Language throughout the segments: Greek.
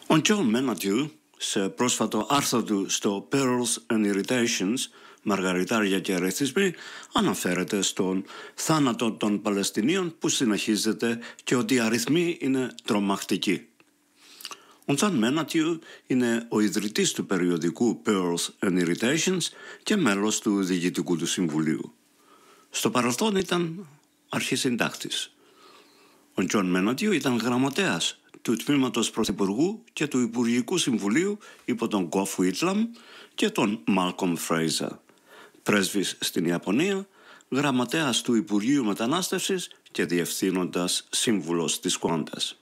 Ο John Menadieu, σε πρόσφατο άρθρο του στο Perils and Irritations, Μαργαριτάρια και Ρεθισμοί, αναφέρεται στον θάνατο των Παλαιστινίων που συνεχίζεται και ότι οι αριθμοί είναι τρομακτικοί. Ο John Menadieu είναι ο ιδρυτής του περιοδικού Perils and Irritations και μέλος του διοικητικού του συμβουλίου. Στο παρελθόν ήταν αρχισυντάκτης. Ο John Menadieu ήταν γραμματέας του Τμήματος Πρωθυπουργού και του Υπουργικού Συμβουλίου υπό τον Gough Whitlam και τον Malcolm Fraser, πρέσβης στην Ιαπωνία, γραμματέας του Υπουργείου Μετανάστευσης και διευθύνοντας σύμβουλος της Qantas.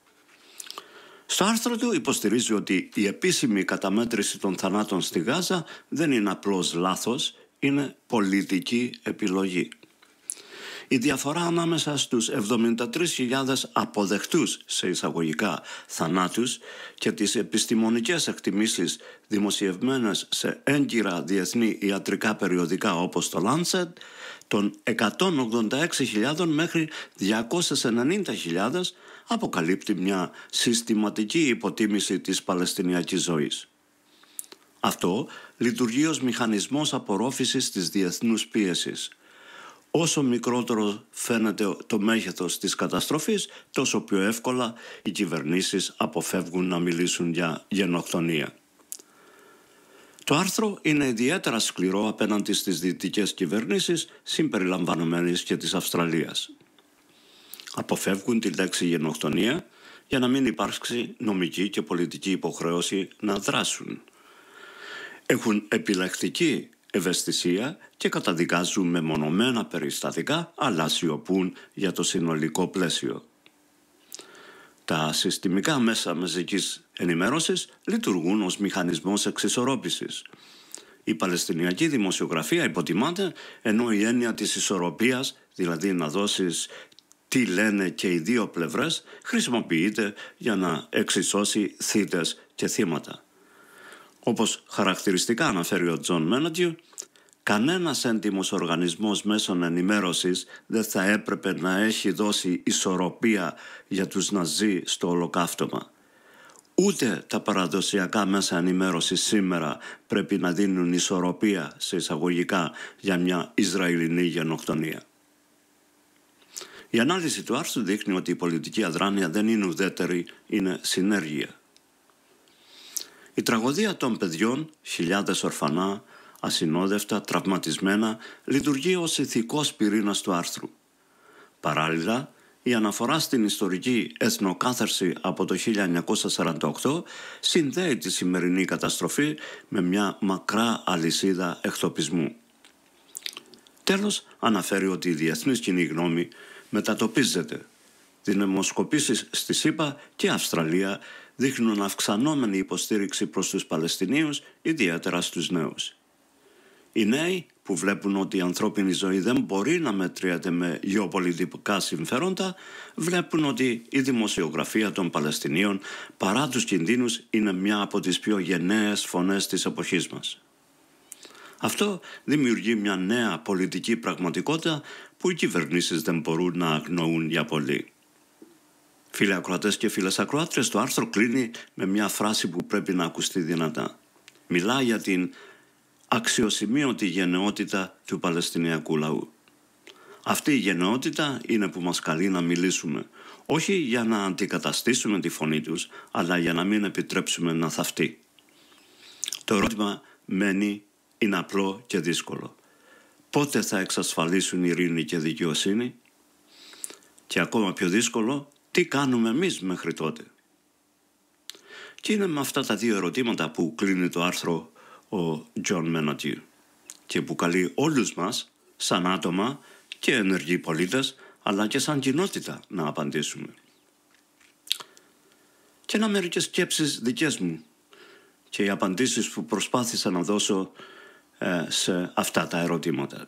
Στο άρθρο του υποστηρίζει ότι η επίσημη καταμέτρηση των θανάτων στη Γάζα δεν είναι απλώς λάθος, είναι πολιτική επιλογή. Η διαφορά ανάμεσα στους 73.000 αποδεκτούς σε εισαγωγικά θανάτους και τις επιστημονικές εκτιμήσεις δημοσιευμένες σε έγκυρα διεθνή ιατρικά περιοδικά όπως το Lancet, των 186.000 μέχρι 290.000 αποκαλύπτει μια συστηματική υποτίμηση της παλαιστινιακής ζωής. Αυτό λειτουργεί ως μηχανισμός απορρόφησης της διεθνούς πίεσης. Όσο μικρότερο φαίνεται το μέγεθος της καταστροφής, τόσο πιο εύκολα οι κυβερνήσεις αποφεύγουν να μιλήσουν για γενοκτονία. Το άρθρο είναι ιδιαίτερα σκληρό απέναντι στις δυτικές κυβερνήσεις, συμπεριλαμβανομένης και της Αυστραλίας. Αποφεύγουν τη λέξη γενοκτονία για να μην υπάρξει νομική και πολιτική υποχρέωση να δράσουν. Έχουν επιλεκτική ευαισθησία και καταδικάζουν μεμονωμένα περιστατικά, αλλά σιωπούν για το συνολικό πλαίσιο. Τα συστημικά μέσα μαζικής ενημέρωσης λειτουργούν ως μηχανισμός εξισορρόπησης. Η παλαιστινιακή δημοσιογραφία υποτιμάται, ενώ η έννοια της ισορροπίας, δηλαδή να δώσεις τι λένε και οι δύο πλευρές, χρησιμοποιείται για να εξισώσει θύτες και θύματα. Όπως χαρακτηριστικά αναφέρει ο John Menadieu, κανένας έντιμος οργανισμός μέσων ενημέρωσης δεν θα έπρεπε να έχει δώσει ισορροπία για τους Ναζί στο ολοκαύτωμα. Ούτε τα παραδοσιακά μέσα ενημέρωσης σήμερα πρέπει να δίνουν ισορροπία σε εισαγωγικά για μια Ισραηλινή γενοκτονία. Η ανάλυση του άρθρου δείχνει ότι η πολιτική αδράνεια δεν είναι ουδέτερη, είναι συνέργεια. Η τραγωδία των παιδιών, χιλιάδες ορφανά, ασυνόδευτα, τραυματισμένα, λειτουργεί ως ηθικός πυρήνας του άρθρου. Παράλληλα, η αναφορά στην ιστορική εθνοκάθαρση από το 1948 συνδέει τη σημερινή καταστροφή με μια μακρά αλυσίδα εκτοπισμού. Τέλος, αναφέρει ότι η διεθνής κοινή γνώμη μετατοπίζεται. Δημοσκοπήσεις στη ΣΥΠΑ και Αυστραλία δείχνουν αυξανόμενη υποστήριξη προς τους Παλαιστινίους, ιδιαίτερα στους νέους. Οι νέοι που βλέπουν ότι η ανθρώπινη ζωή δεν μπορεί να μετριέται με γεωπολιτικά συμφέροντα, βλέπουν ότι η δημοσιογραφία των Παλαιστινίων παρά τους κινδύνους είναι μια από τις πιο γενναίες φωνές της εποχής μας. Αυτό δημιουργεί μια νέα πολιτική πραγματικότητα που οι κυβερνήσεις δεν μπορούν να αγνοούν για πολύ. Φίλοι ακροατές και φίλες ακροάτρες, το άρθρο κλείνει με μια φράση που πρέπει να ακουστεί δυνατά. Μιλά για την αξιοσημείωτη γενναιότητα του Παλαιστινιακού λαού. Αυτή η γενναιότητα είναι που μας καλεί να μιλήσουμε, όχι για να αντικαταστήσουμε τη φωνή τους, αλλά για να μην επιτρέψουμε να θαυτεί. Το ερώτημα μένει, είναι απλό και δύσκολο. Πότε θα εξασφαλίσουν ειρήνη και δικαιοσύνη? Και ακόμα πιο δύσκολο, τι κάνουμε εμείς μέχρι τότε? Και είναι με αυτά τα δύο ερωτήματα που κλείνει το άρθρο ο John Menadieu και που καλεί όλους μας, σαν άτομα και ενεργοί πολίτες, αλλά και σαν κοινότητα να απαντήσουμε. Και να μερικές σκέψεις δικές μου και οι απαντήσεις που προσπάθησα να δώσω σε αυτά τα ερωτήματα.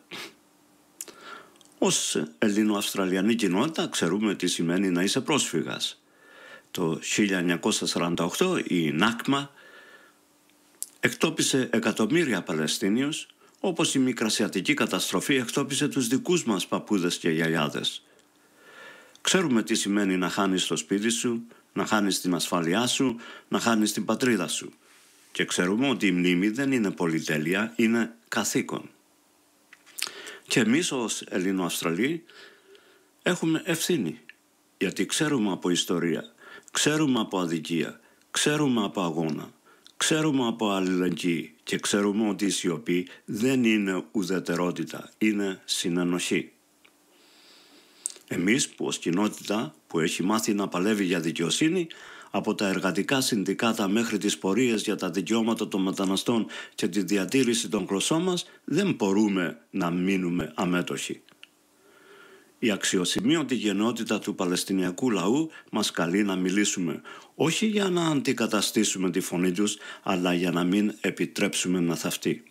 Ως Ελληνοαυστραλιανή κοινότητα ξέρουμε τι σημαίνει να είσαι πρόσφυγας. Το 1948 η ΝΑΚΜΑ εκτόπισε εκατομμύρια Παλαιστίνιους, όπως η μικρασιατική καταστροφή εκτόπισε τους δικούς μας παππούδες και γιαγιάδες. Ξέρουμε τι σημαίνει να χάνεις το σπίτι σου, να χάνεις την ασφάλειά σου, να χάνεις την πατρίδα σου. Και ξέρουμε ότι η μνήμη δεν είναι πολυτέλεια, είναι καθήκον. Και εμείς ως Ελληνοαυστραλοί έχουμε ευθύνη, γιατί ξέρουμε από ιστορία, ξέρουμε από αδικία, ξέρουμε από αγώνα, ξέρουμε από αλληλεγγύη και ξέρουμε ότι η σιωπή δεν είναι ουδετερότητα, είναι συνενοχή. Εμείς που ως κοινότητα που έχει μάθει να παλεύει για δικαιοσύνη, από τα εργατικά συνδικάτα μέχρι τις πορείες για τα δικαιώματα των μεταναστών και τη διατήρηση των γλωσσών μας, δεν μπορούμε να μείνουμε αμέτωχοι. Η αξιοσημείωτη γενναιότητα του Παλαιστινιακού λαού μας καλεί να μιλήσουμε, όχι για να αντικαταστήσουμε τη φωνή τους, αλλά για να μην επιτρέψουμε να θαυτεί.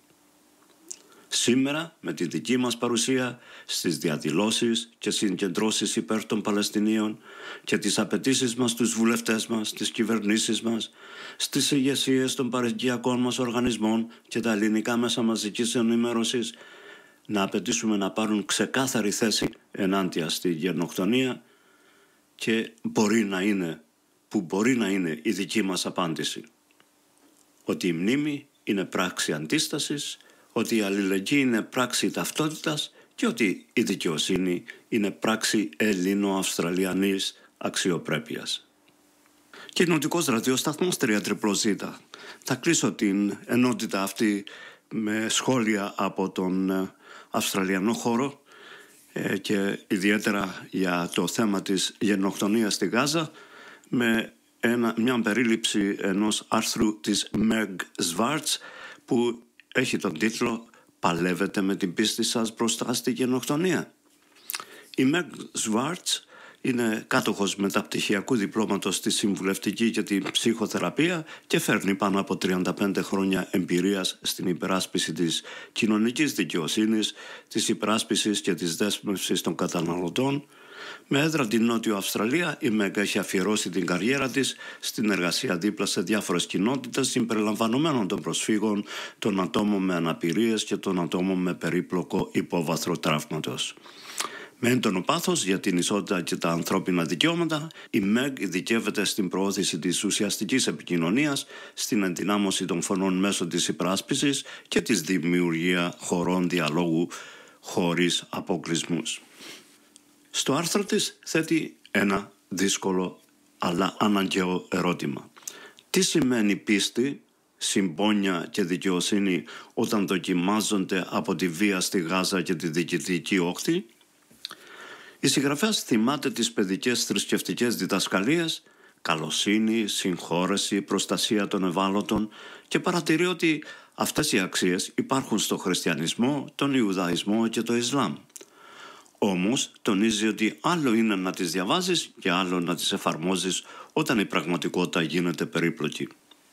Σήμερα, με τη δική μας παρουσία στις διαδηλώσεις και συγκεντρώσεις υπέρ των Παλαιστινίων και τις απαιτήσεις μας στους βουλευτές μας, στις κυβερνήσεις μας, στις ηγεσίες των παροικιακών μας οργανισμών και τα ελληνικά μέσα μαζικής ενημέρωσης, να απαιτήσουμε να πάρουν ξεκάθαρη θέση ενάντια στη γενοκτονία και μπορεί να είναι η δική μας απάντηση. Ότι η μνήμη είναι πράξη αντίστασης, ότι η αλληλεγγύη είναι πράξη ταυτότητας και ότι η δικαιοσύνη είναι πράξη ελληνο-αυστραλιανής αξιοπρέπειας. Κοινοτικός ραδιοσταθμός 3ZZZ. Θα κλείσω την ενότητα αυτή με σχόλια από τον Αυστραλιανό χώρο και ιδιαίτερα για το θέμα της γενοκτονίας στη Γάζα με μια περίληψη ενός άρθρου της Meg Schwartz που έχει τον τίτλο «Παλεύετε με την πίστη σας μπροστά στη γενοκτονία». Η Meg Schwartz είναι κάτοχος μεταπτυχιακού διπλώματος στη συμβουλευτική και την ψυχοθεραπεία και φέρνει πάνω από 35 χρόνια εμπειρίας στην υπεράσπιση της κοινωνικής δικαιοσύνης, της υπεράσπισης και της δέσμευσης των καταναλωτών. Με έδρα την Νότιο Αυστραλία, η Meg έχει αφιερώσει την καριέρα της στην εργασία δίπλα σε διάφορες κοινότητες συμπεριλαμβανομένων των προσφύγων, των ατόμων με αναπηρίες και των ατόμων με περίπλοκο υπόβαθρο τραύματος. Με έντονο πάθος για την ισότητα και τα ανθρώπινα δικαιώματα, η Meg ειδικεύεται στην προώθηση της ουσιαστικής επικοινωνίας, στην ενδυνάμωση των φωνών μέσω της υπεράσπισης και της δημιουργία χωρών διαλόγου χωρίς αποκλεισμούς. Στο άρθρο της θέτει ένα δύσκολο αλλά αναγκαίο ερώτημα. Τι σημαίνει πίστη, συμπόνια και δικαιοσύνη όταν δοκιμάζονται από τη βία στη Γάζα και τη διοικητική όχθη? Η συγγραφέας θυμάται τις παιδικές θρησκευτικές διδασκαλίες, καλοσύνη, συγχώρεση, προστασία των ευάλωτων και παρατηρεί ότι αυτές οι αξίες υπάρχουν στο χριστιανισμό, τον Ιουδαϊσμό και το Ισλάμ. Όμως τονίζει ότι άλλο είναι να τις διαβάζεις και άλλο να τις εφαρμόζεις όταν η πραγματικότητα γίνεται περίπλοκη.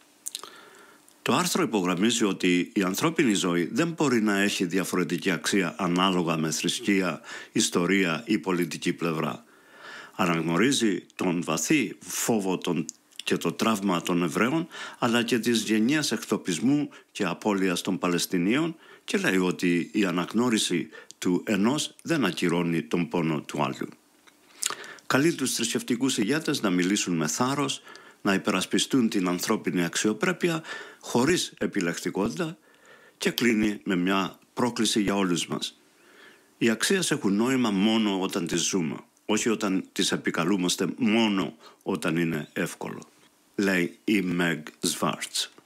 Το άρθρο υπογραμμίζει ότι η ανθρώπινη ζωή δεν μπορεί να έχει διαφορετική αξία ανάλογα με θρησκεία, ιστορία ή πολιτική πλευρά. Αναγνωρίζει τον βαθύ φόβο και το τραύμα των Εβραίων, αλλά και της γενιάς εκτοπισμού και απώλειας των Παλαιστινίων και λέει ότι η αναγνώριση του ενός δεν ακυρώνει τον πόνο του άλλου. Καλεί τους θρησκευτικούς ηγέτες να μιλήσουν με θάρρος, να υπερασπιστούν την ανθρώπινη αξιοπρέπεια χωρίς επιλεκτικότητα και κλείνει με μια πρόκληση για όλους μας. Οι αξίες έχουν νόημα μόνο όταν τις ζούμε, όχι όταν τις επικαλούμαστε μόνο όταν είναι εύκολο, λέει η Meg Schwartz.